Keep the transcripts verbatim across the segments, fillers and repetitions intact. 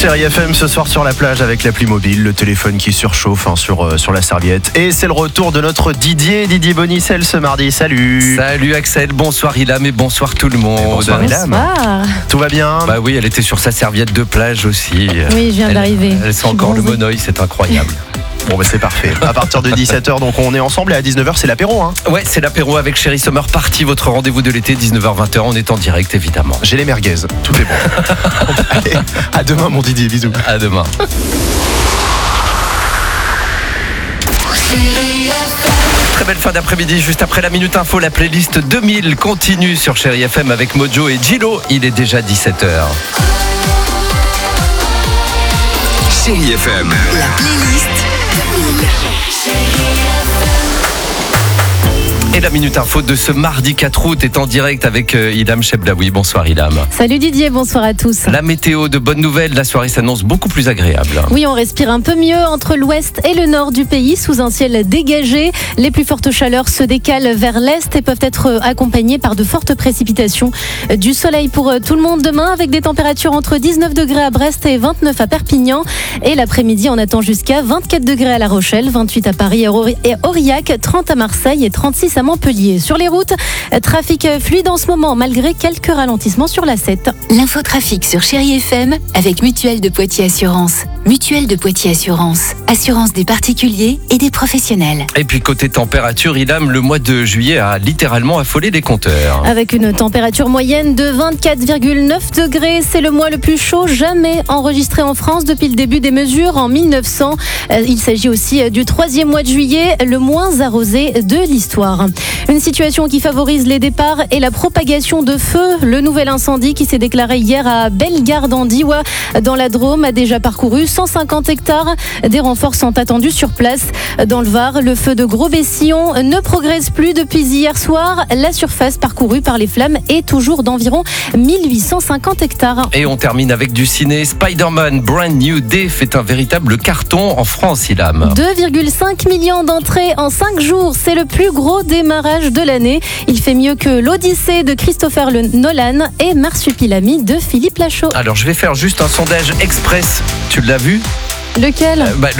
Chérie F M ce soir sur la plage avec l'appli mobile, le téléphone qui surchauffe hein, sur, euh, sur la serviette. Et c'est le retour de notre Didier, Didier Bonicel ce mardi. Salut. Salut Axel, bonsoir Ilham et bonsoir tout le monde. Bonsoir Ilham. Bonsoir. Tout va bien? Bah oui, elle était sur sa serviette de plage aussi. Oui, je viens Elle- d'arriver. Elle sent encore le monoeil, c'est incroyable. Bon bah c'est parfait. À partir de dix-sept heures, donc on est ensemble et à dix-neuf heures c'est l'apéro hein. Ouais, c'est l'apéro avec Chérie Summer Party, votre rendez-vous de l'été, dix-neuf heures vingt heures, on est en direct évidemment. J'ai les merguez, tout est bon. Allez, à demain mon Didier, bisous. À demain. Très belle fin d'après-midi, juste après la Minute Info, la playlist deux mille continue sur Chérie F M avec Mojo et Gilo. Il est déjà dix-sept heures. Chérie F M. La playlist Et la Minute Info de ce mardi quatre août est en direct avec euh, Ilham Cheblaoui. Bonsoir Ilham. Salut Didier, bonsoir à tous. La météo, de bonnes nouvelles, la soirée s'annonce beaucoup plus agréable. Oui, on respire un peu mieux entre l'ouest et le nord du pays sous un ciel dégagé. Les plus fortes chaleurs se décalent vers l'est et peuvent être accompagnées par de fortes précipitations. Du soleil pour tout le monde demain avec des températures entre dix-neuf degrés à Brest et vingt-neuf à Perpignan. Et l'après-midi, on attend jusqu'à vingt-quatre degrés à La Rochelle, vingt-huit à Paris et Aurillac, trente à Marseille et trente-six à Montpellier. Sur les routes, trafic fluide en ce moment malgré quelques ralentissements sur l'A sept. L'infotrafic sur Chérie F M avec Mutuelle de Poitiers Assurance. Mutuelle de Poitiers Assurance. Assurance des particuliers et des professionnels. Et puis côté température, Ilham, le mois de juillet a littéralement affolé les compteurs. Avec une température moyenne de vingt-quatre virgule neuf degrés, c'est le mois le plus chaud jamais enregistré en France depuis le début des mesures en mille neuf cents. Il s'agit aussi du troisième mois de juillet, le moins arrosé de l'histoire. Une situation qui favorise les départs et la propagation de feux. Le nouvel incendie qui s'est déclaré hier à Bellegarde en Diois dans la Drôme a déjà parcouru cent cinquante hectares. Des renforts sont attendus sur place. Dans le Var, le feu de Gros-Bessillon ne progresse plus depuis hier soir. La surface parcourue par les flammes est toujours d'environ mille huit cent cinquante hectares. Et on termine avec du ciné. Spider-Man Brand New Day fait un véritable carton en France, Ilham. deux virgule cinq millions d'entrées en cinq jours. C'est le plus gros démarrage de l'année. Il fait mieux que l'Odyssée de Christopher Nolan et Marsupilami de Philippe Lachaud. Alors je vais faire juste un sondage express. Tu l'as vu? Lequel? Euh, bah, le...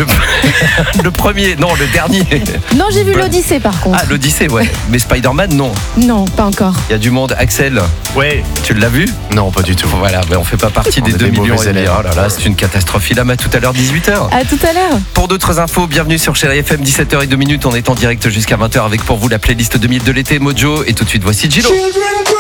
le premier, non, le dernier. Non, j'ai vu l'Odyssée par contre. Ah, l'Odyssée, ouais. Mais Spider-Man, non. Non, pas encore. Il y a du monde. Axel, Ouais. tu l'as vu? Non pas du tout. Voilà, mais on fait pas partie On des est deux des millions mauvais et demi. élèves. Oh là là, c'est une catastrophe. Ilham, à tout à l'heure, dix-huit heures. À tout à l'heure. Pour d'autres infos, bienvenue sur Chérie F M, dix-sept heures zéro deux. On est en direct jusqu'à vingt heures avec pour vous la playlist deux mille de l'été, Mojo. Et tout de suite, voici Gilo.